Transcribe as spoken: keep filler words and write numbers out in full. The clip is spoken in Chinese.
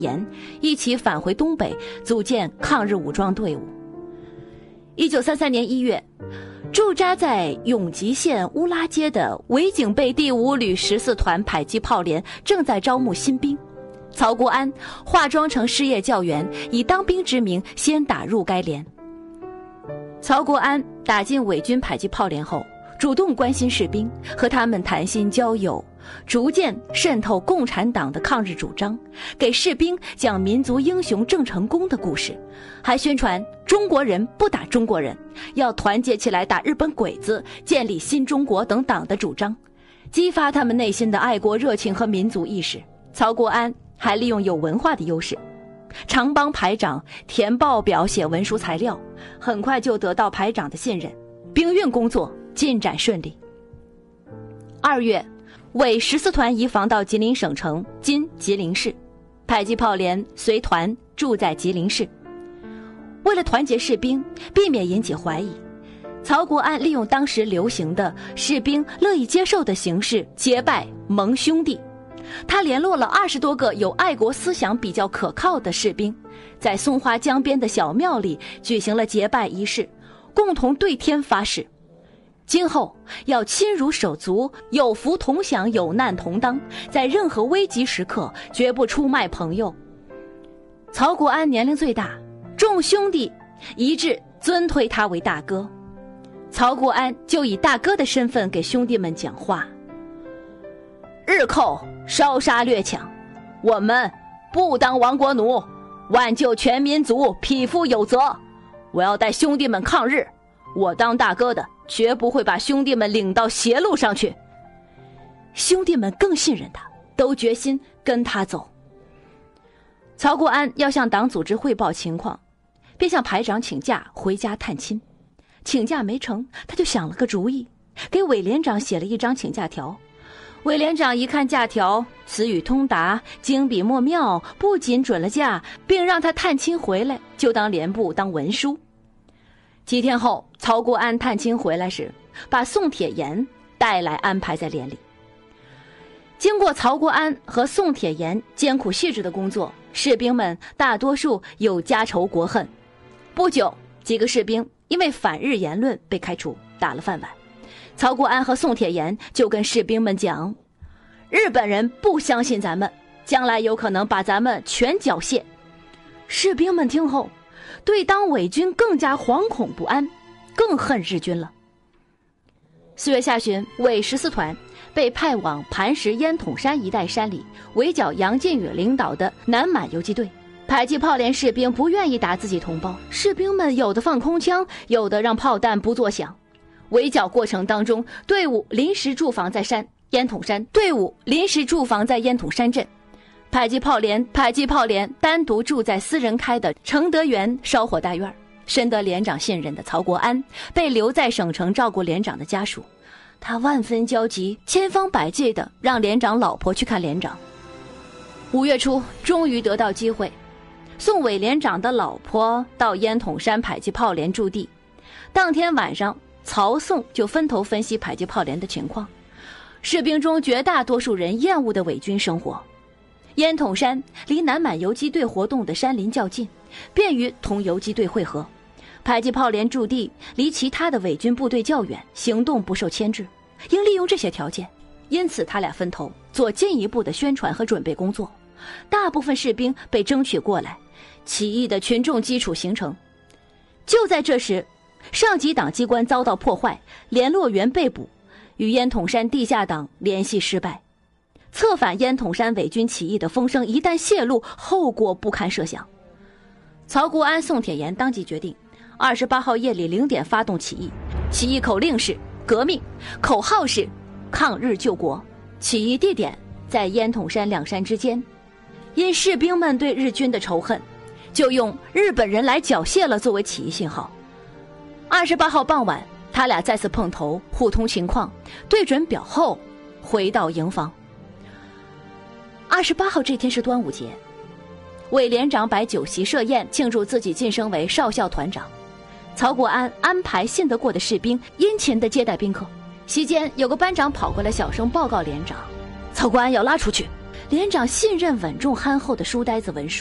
炎一起返回东北，组建抗日武装队伍。一九三三年一月，驻扎在永吉县乌拉街的伪警备第五旅十四团迫击炮连正在招募新兵。曹国安化妆成失业教员，以当兵之名先打入该连。曹国安打进伪军迫击炮连后，主动关心士兵，和他们谈心交友，逐渐渗透共产党的抗日主张，给士兵讲民族英雄郑成功的故事，还宣传中国人不打中国人，要团结起来打日本鬼子，建立新中国等党的主张，激发他们内心的爱国热情和民族意识。曹国安还利用有文化的优势，常帮排长填报表写文书材料，很快就得到排长的信任，兵运工作进展顺利。二月，伪十四团移防到吉林省城（今吉林市），迫击炮连随团住在吉林市。为了团结士兵，避免引起怀疑，曹国安利用当时流行的士兵乐意接受的形式结拜盟兄弟。他联络了二十多个有爱国思想比较可靠的士兵，在松花江边的小庙里举行了结拜仪式，共同对天发誓，今后要亲如手足，有福同享，有难同当，在任何危急时刻绝不出卖朋友。曹国安年龄最大，众兄弟一致尊推他为大哥，曹国安就以大哥的身份给兄弟们讲话：日寇烧杀掠抢，我们不当亡国奴，挽救全民族，匹夫有责。我要带兄弟们抗日，我当大哥的绝不会把兄弟们领到邪路上去。兄弟们更信任他，都决心跟他走。曹国安要向党组织汇报情况，便向排长请假回家探亲。请假没成，他就想了个主意，给委连长写了一张请假条。委连长一看假条，词语通达，经笔墨妙，不仅准了假，并让他探亲回来就当连部当文书。几天后，曹国安探亲回来时，把宋铁岩带来安排在连里。经过曹国安和宋铁岩艰苦细致的工作，士兵们大多数有家仇国恨。不久，几个士兵因为反日言论被开除，打了饭碗。曹国安和宋铁岩就跟士兵们讲，日本人不相信咱们，将来有可能把咱们全缴械。士兵们听后，对当伪军更加惶恐不安，更恨日军了。四月下旬，伪十四团被派往磐石烟筒山一带山里围剿杨靖宇领导的南满游击队。迫击炮连士兵不愿意打自己同胞，士兵们有的放空枪，有的让炮弹不作响。围剿过程当中，队伍临时驻防在山烟筒山，队伍临时驻防在烟筒山镇。迫击炮连迫击炮连单独住在私人开的承德园烧火大院。深得连长信任的曹国安被留在省城照顾连长的家属，他万分焦急，千方百计地让连长老婆去看连长。五月初，终于得到机会，宋委连长的老婆到烟筒山迫击炮连驻地。当天晚上，曹宋就分头分析迫击炮连的情况。士兵中绝大多数人厌恶的伪军生活。烟筒山离南满游击队活动的山林较近，便于同游击队会合。迫击炮连驻地离其他的伪军部队较远，行动不受牵制，应利用这些条件。因此他俩分头做进一步的宣传和准备工作。大部分士兵被争取过来，起义的群众基础形成。就在这时，上级党机关遭到破坏，联络员被捕，与烟筒山地下党联系失败。策反烟筒山伪军起义的风声一旦泄露，后果不堪设想。曹国安、宋铁岩当即决定，二十八号夜里零点发动起义。起义口令是革命，口号是抗日救国。起义地点在烟筒山两山之间。因士兵们对日军的仇恨，就用日本人来缴械了作为起义信号。二十八号傍晚，他俩再次碰头，互通情况，对准表后回到营房。二十八号这天是端午节，委连长摆酒席设宴庆祝自己晋升为少校团长。曹国安安排信得过的士兵殷勤地接待宾客。席间有个班长跑过来小声报告连长，曹国安要拉出去。 连长信任稳重憨厚的书呆子文书。